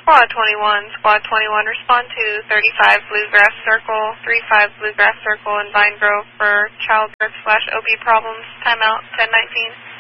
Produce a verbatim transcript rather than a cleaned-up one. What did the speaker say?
Squad twenty-one, Squad twenty-one, respond to thirty-five Bluegrass Circle, thirty-five Bluegrass Circle in Vine Grove for child birth slash O B problems. Timeout ten nineteen.